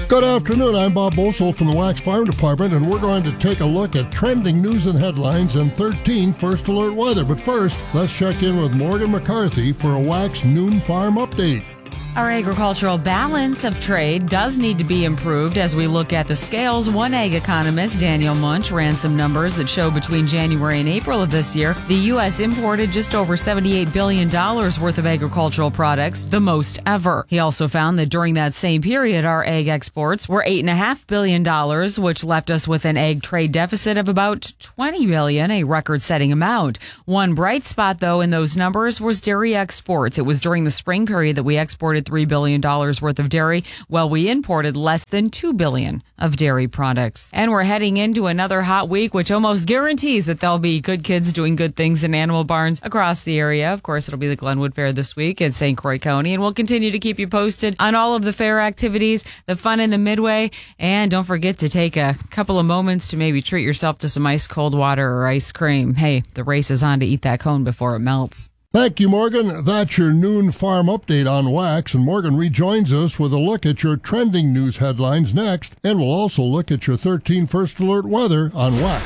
Good afternoon, I'm Bob Bosold from the Wax Farm Department, and we're going to take a look at trending news and headlines and 13 First Alert weather. But first, let's check in with Morgan McCarthy for a Wax Noon Farm update. Our agricultural balance of trade does need to be improved as we look at the scales. One ag economist, Daniel Munch, ran some numbers that show between January and April of this year, the U.S. imported just over $78 billion worth of agricultural products, the most ever. He also found that during that same period, our ag exports were $8.5 billion, which left us with an ag trade deficit of about $20 billion, a record-setting amount. One bright spot, though, in those numbers was dairy exports. It was during the spring period that we exported $3 billion worth of dairy, while we imported less than $2 billion of dairy products. And we're heading into another hot week, which almost guarantees that there'll be good kids doing good things in animal barns across the area. Of course, it'll be the Glenwood Fair this week in St. Croix County, and we'll continue to keep you posted on all of the fair activities, the fun in the Midway, and don't forget to take a couple of moments to maybe treat yourself to some ice cold water or ice cream. Hey, the race is on to eat that cone before it melts. Thank you, Morgan. That's your noon farm update on Wax, and Morgan rejoins us with a look at your trending news headlines next, and we'll also look at your 13 First Alert weather on Wax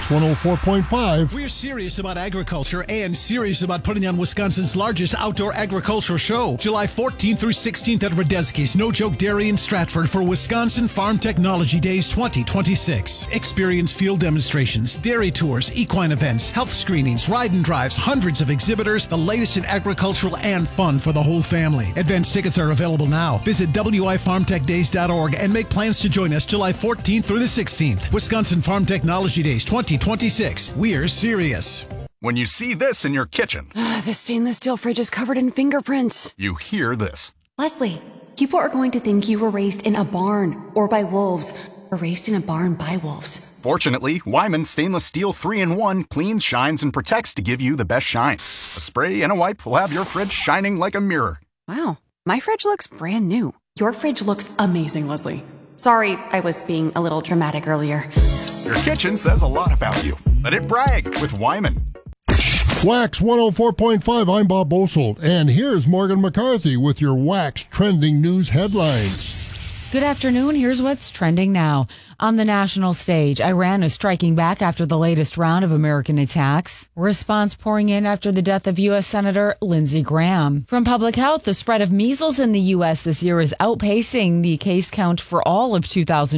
104.5. We're serious about agriculture and serious about putting on Wisconsin's largest outdoor agricultural show, July 14th through 16th at Radeski's No Joke Dairy in Stratford for Wisconsin Farm Technology Days 2026. Experience field demonstrations, dairy tours, equine events, health screenings, ride and drives, hundreds of exhibitors, the latest in agricultural and fun for the whole family. Advance tickets are available now. Visit wifarmtechdays.org and make plans to join us July 14th through the 16th. Wisconsin Farm Technology Days 2026. We're serious. When you see this in your kitchen, The stainless steel fridge is covered in fingerprints. you hear this. Leslie, people are going to think you were raised in a barn or by wolves or raised in a barn by wolves. Fortunately, Wyman Stainless Steel 3-in-1 cleans, shines, and protects to give you the best shine. A spray and a wipe will have your fridge shining like a mirror. Wow, my fridge looks brand new. Your fridge looks amazing, Leslie. Sorry, I was being a little dramatic earlier. Your kitchen says a lot about you. Let it brag with Wyman. Wax 104.5, I'm Bob Bosold, and here's Morgan McCarthy with your Wax trending news headlines. Good afternoon. Here's what's trending now. On the national stage, Iran is striking back after the latest round of American attacks. Response pouring in after the death of U.S. Senator Lindsey Graham. From public health, the spread of measles in the U.S. this year is outpacing the case count for all of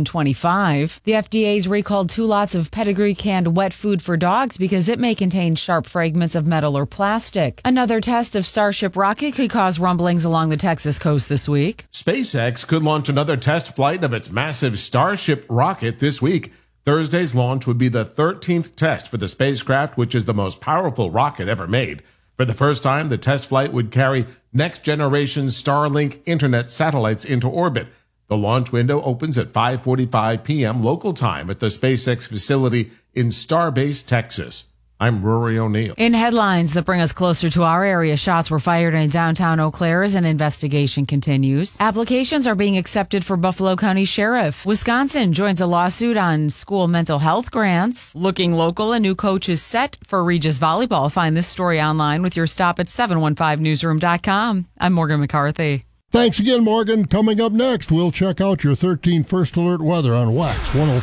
2025. The FDA's recalled 2 lots of pedigree canned wet food for dogs because it may contain sharp fragments of metal or plastic. Another test of Starship rocket could cause rumblings along the Texas coast this week. SpaceX could launch another test flight of its massive Starship rocket this week. Thursday's launch would be the 13th test for the spacecraft, which is the most powerful rocket ever made. For the first time, the test flight would carry next-generation Starlink internet satellites into orbit. The launch window opens at 5:45 p.m. local time at the SpaceX facility in Starbase, Texas. I'm Rory O'Neill. In headlines that bring us closer to our area, shots were fired in downtown Eau Claire as an investigation continues. Applications are being accepted for Buffalo County Sheriff. Wisconsin joins a lawsuit on school mental health grants. Looking local, a new coach is set for Regis Volleyball. Find this story online with your stop at 715newsroom.com. I'm Morgan McCarthy. Thanks again, Morgan. Coming up next, we'll check out your 13 First Alert weather on Wax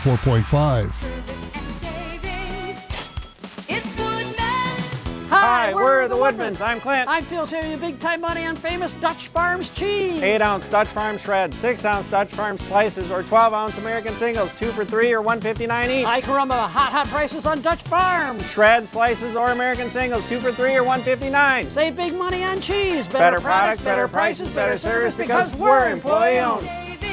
104.5. Hi, we're the Woodmans. I'm Clint. I'm Phil, saving you big time money on famous Dutch Farms cheese. 8-ounce Dutch Farm shreds, 6-ounce Dutch Farm slices, or 12-ounce American singles, 2 for $3 or $1.59 each. Hi, caramba, hot prices on Dutch Farms. Shreds, slices, or American singles, 2 for $3 or $1.59. Save big money on cheese. Better products, better prices, better service, because we're employee-owned.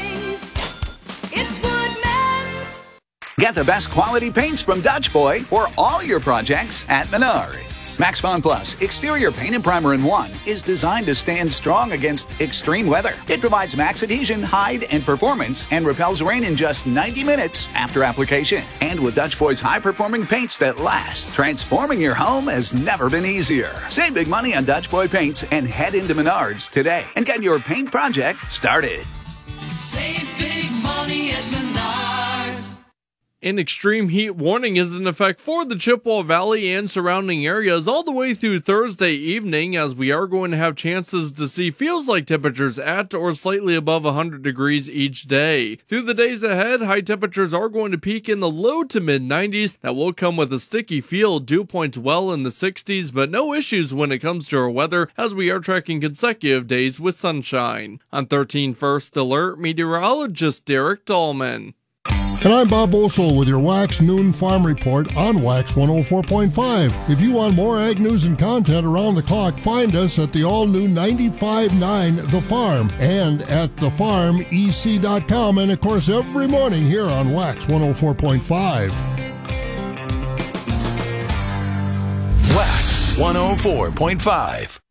It's Woodman's. Get the best quality paints from Dutch Boy for all your projects at Menards. Max Bond Plus Exterior Paint and Primer in 1 is designed to stand strong against extreme weather. It provides max adhesion, hide, and performance and repels rain in just 90 minutes after application. And with Dutch Boy's high-performing paints that last, transforming your home has never been easier. Save big money on Dutch Boy paints and head into Menards today and get your paint project started. Save big money at Menards. An extreme heat warning is in effect for the Chippewa Valley and surrounding areas all the way through Thursday evening, as we are going to have chances to see feels-like temperatures at or slightly above 100 degrees each day. Through the days ahead, high temperatures are going to peak in the low to mid-90s. That will come with a sticky feel, dew points well in the 60s, but no issues when it comes to our weather, as we are tracking consecutive days with sunshine. On 13 First Alert, meteorologist Derek Dahlman. And I'm Bob Boesel with your Wax Noon Farm Report on Wax 104.5. If you want more ag news and content around the clock, find us at the all-new 95.9 The Farm and at thefarmec.com, and of course every morning here on Wax 104.5. Wax 104.5.